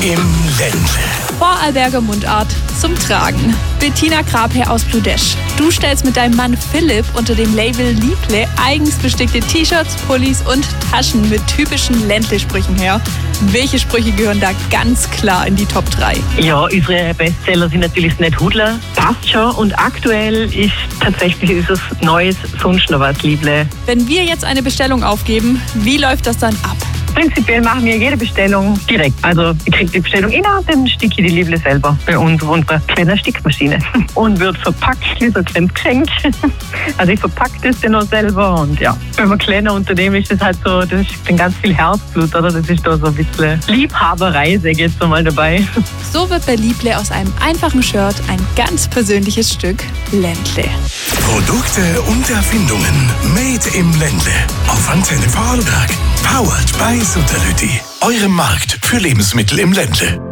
im Ländle. Vorarlberger Mundart zum Tragen. Bettina Grabherr aus Bludesch. Du stellst mit deinem Mann Philipp unter dem Label Lieble eigens bestickte T-Shirts, Pullis und Taschen mit typischen Ländle-Sprüchen her. Welche Sprüche gehören da ganz klar in die Top 3? Ja, unsere Bestseller sind natürlich das Nicht-Hudler, passt schon. Und aktuell ist tatsächlich das Neues sonst noch was, Lieble. Wenn wir jetzt eine Bestellung aufgeben, wie läuft das dann ab? Prinzipiell machen wir jede Bestellung direkt. Also ich kriege die Bestellung rein und dann sticke ich die Lieble selber bei uns auf unserer kleinen Stickmaschine. Und wird verpackt wie so ein Geschenk. Also ich verpacke das dann auch selber. Und ja, wenn man kleiner Unternehmen ist, das halt so, das ist dann ganz viel Herzblut, oder? Das ist da so ein bisschen Liebhaberei, sage ich jetzt mal dabei. So wird bei Lieble aus einem einfachen Shirt ein ganz persönliches Stück Ländle. Produkte und Erfindungen made im Ländle. Auf Antenne Vorarlberg. Powered by Sutterlütti. Eurem Markt für Lebensmittel im Ländle.